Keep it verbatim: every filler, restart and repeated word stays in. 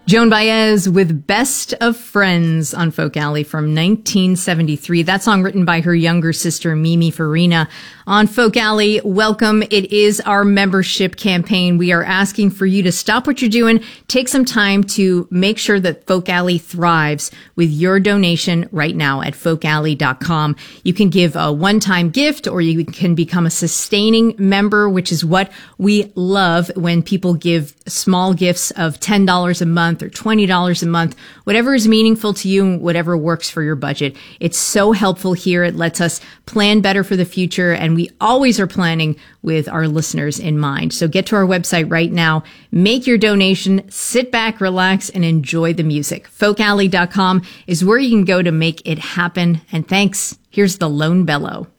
Joan Baez with Best of Friends on Folk Alley from nineteen seventy-three. That song written by her younger sister, Mimi Farina. On Folk Alley, welcome. It is our membership campaign. We are asking for you to stop what you're doing, take some time to make sure that Folk Alley thrives with your donation right now at folk alley dot com. You can give a one-time gift or you can become a sustaining member, which is what we love when people give small gifts of ten dollars a month or twenty dollars a month, whatever is meaningful to you and whatever works for your budget. It's so helpful here. It lets us plan better for the future, and we always are planning with our listeners in mind. So get to our website right now, make your donation, sit back, relax, and enjoy the music. folk alley dot com is where you can go to make it happen. And thanks. Here's the Lone Bellow.